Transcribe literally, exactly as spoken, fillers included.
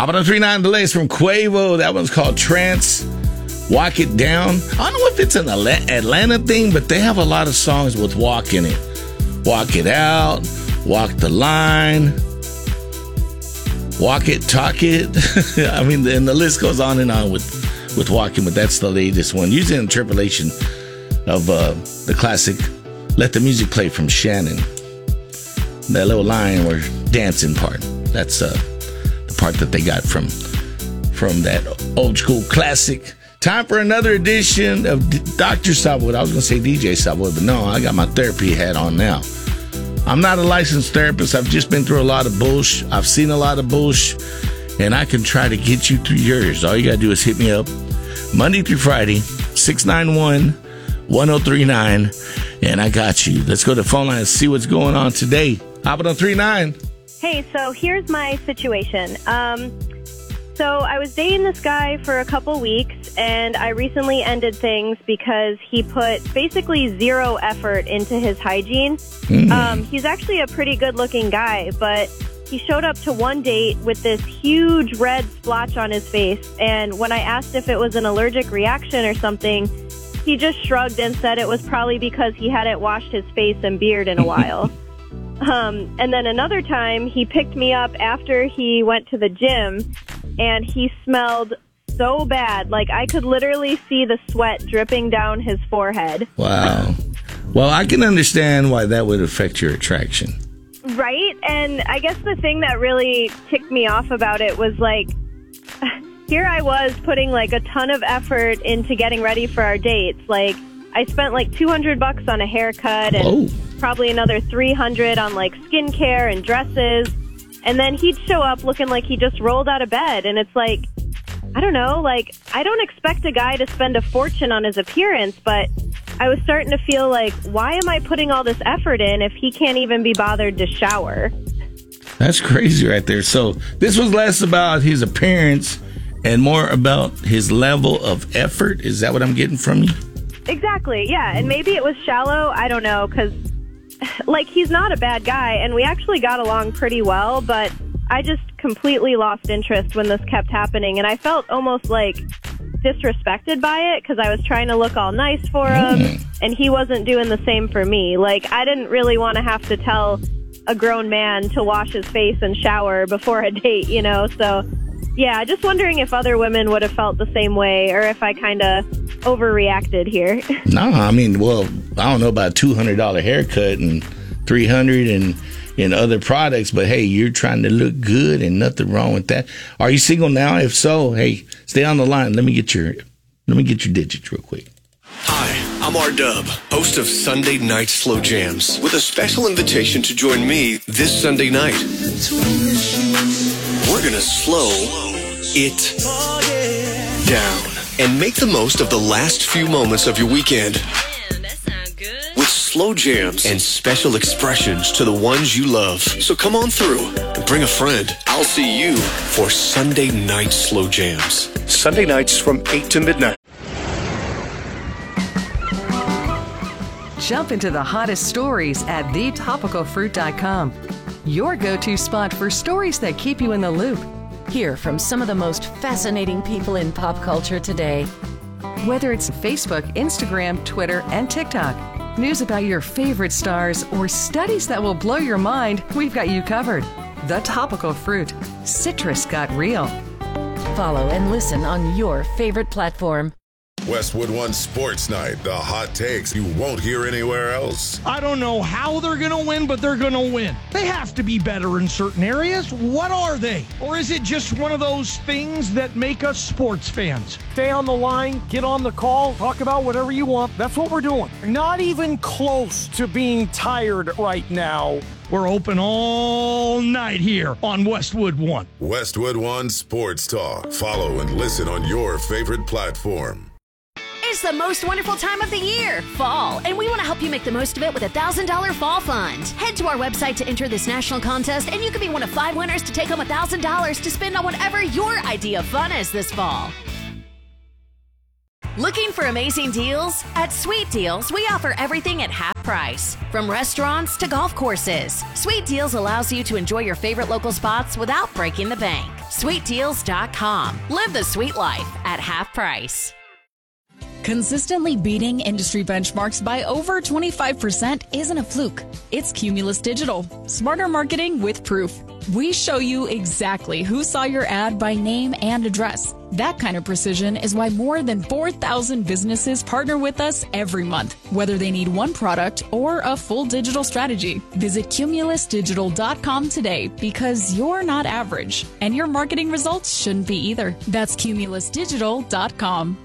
How about a three nine delays from Quavo? That one's called Trance. Walk It Down. I don't know if it's an Atlanta thing, but they have a lot of songs with walk in it. Walk It Out, Walk the Line, Walk It, Talk It. I mean, and the list goes on and on with, with walking, but that's the latest one. Usually in interpolation of uh, the classic Let the Music Play from Shannon. That little line or dancing part. That's uh, the part that they got from, from that old school classic. Time for another edition of D- Doctor Savoy. I was going to say D J Savoy, but no, I got my therapy hat on now. I'm not a licensed therapist. I've just been through a lot of bullshit. I've seen a lot of bullshit, and I can try to get you through yours. All you got to do is hit me up Monday through Friday, six nine one, one oh three nine, and I got you. Let's go to the phone line and see what's going on today. Hop it on three nine. Hey, so here's my situation. Um... So I was dating this guy for a couple weeks, and I recently ended things because he put basically zero effort into his hygiene. Mm. Um, he's actually a pretty good-looking guy, but he showed up to one date with this huge red splotch on his face, and when I asked if it was an allergic reaction or something, he just shrugged and said it was probably because he hadn't washed his face and beard in a while. Um, and then another time, he picked me up after he went to the gym, and he smelled so bad. Like, I could literally see the sweat dripping down his forehead. Wow. Well, I can understand why that would affect your attraction. Right? And I guess the thing that really ticked me off about it was, like, here I was putting, like, a ton of effort into getting ready for our dates. Like, I spent, like, two hundred bucks on a haircut and Whoa. probably another three hundred on, like, skincare and dresses. And then he'd show up looking like he just rolled out of bed. And it's like, I don't know, like, I don't expect a guy to spend a fortune on his appearance, but I was starting to feel like, why am I putting all this effort in if he can't even be bothered to shower? That's crazy right there. So this was less about his appearance and more about his level of effort. Is that what I'm getting from you? Exactly, yeah. And maybe it was shallow. I don't know, because like, he's not a bad guy, and we actually got along pretty well, but I just completely lost interest when this kept happening, and I felt almost, like, disrespected by it, because I was trying to look all nice for him, mm. and he wasn't doing the same for me. Like, I didn't really want to have to tell a grown man to wash his face and shower before a date, you know, so, yeah, just wondering if other women would have felt the same way, or if I kind of overreacted here. No, I mean, well, I don't know about a two hundred dollars haircut and three hundred dollars and in other products, but hey, you're trying to look good and nothing wrong with that. Are you single now? If so, hey, stay on the line. Let me get your let me get your digits real quick. Hi, I'm R-Dub, host of Sunday Night Slow Jams, with a special invitation to join me this Sunday night. We're gonna slow it down and make the most of the last few moments of your weekend. Man, that sounds good. With slow jams and special expressions to the ones you love. So come on through and bring a friend. I'll see you for Sunday Night Slow Jams. Sunday nights from eight to midnight. Jump into the hottest stories at the topical fruit dot com. Your go-to spot for stories that keep you in the loop. Hear from some of the most fascinating people in pop culture today. Whether it's Facebook, Instagram, Twitter, and TikTok, news about your favorite stars, or studies that will blow your mind, we've got you covered. The Topical Fruit. Citrus got real. Follow and listen on your favorite platform. Westwood One Sports Night, the hot takes you won't hear anywhere else. I don't know how they're going to win, but they're going to win. They have to be better in certain areas. What are they? Or is it just one of those things that make us sports fans? Stay on the line, get on the call, talk about whatever you want. That's what we're doing. Not even close to being tired right now. We're open all night here on Westwood One. Westwood One Sports Talk. Follow and listen on your favorite platform. It's the most wonderful time of the year, fall, and we want to help you make the most of it with a one thousand dollars Fall Fund. Head to our website to enter this national contest, and you could be one of five winners to take home one thousand dollars to spend on whatever your idea of fun is this fall. Looking for amazing deals? At Sweet Deals, we offer everything at half price, from restaurants to golf courses. Sweet Deals allows you to enjoy your favorite local spots without breaking the bank. sweet deals dot com. Live the sweet life at half price. Consistently beating industry benchmarks by over twenty-five percent isn't a fluke. It's Cumulus Digital. Smarter marketing with proof. We show you exactly who saw your ad by name and address. That kind of precision is why more than four thousand businesses partner with us every month, whether they need one product or a full digital strategy. Visit Cumulus Digital dot com today because you're not average, and your marketing results shouldn't be either. That's Cumulus Digital dot com.